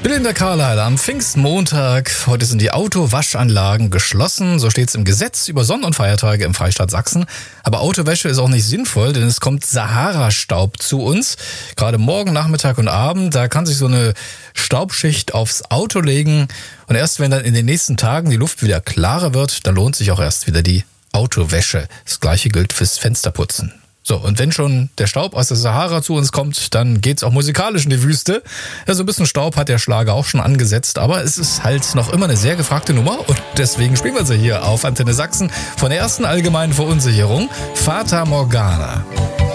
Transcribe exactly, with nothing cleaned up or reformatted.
Belinda Carlisle am Pfingstmontag. Heute sind die Autowaschanlagen geschlossen. So steht es im Gesetz über Sonn- und Feiertage im Freistaat Sachsen. Aber Autowäsche ist auch nicht sinnvoll, denn es kommt Sahara-Staub zu uns. Gerade morgen, Nachmittag und Abend, da kann sich so eine Staubschicht aufs Auto legen. Und erst wenn dann in den nächsten Tagen die Luft wieder klarer wird, dann lohnt sich auch erst wieder die Autowäsche. Das gleiche gilt fürs Fensterputzen. So, und wenn schon der Staub aus der Sahara zu uns kommt, dann geht's auch musikalisch in die Wüste. Ja, so ein bisschen Staub hat der Schlager auch schon angesetzt, aber es ist halt noch immer eine sehr gefragte Nummer und deswegen spielen wir sie hier auf Antenne Sachsen von der ersten allgemeinen Verunsicherung, Fata Morgana.